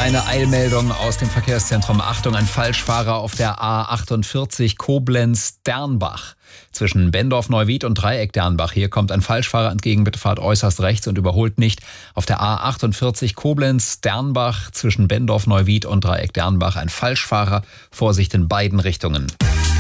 Eine Eilmeldung aus dem Verkehrszentrum. Achtung, ein Falschfahrer auf der A48 Koblenz-Dernbach. Zwischen Bendorf-Neuwied und Dreieck Dernbach. Hier kommt ein Falschfahrer entgegen. Bitte fahrt äußerst rechts und überholt nicht. Auf der A48 Koblenz-Dernbach zwischen Bendorf-Neuwied und Dreieck Dernbach ein Falschfahrer. Vorsicht in beiden Richtungen.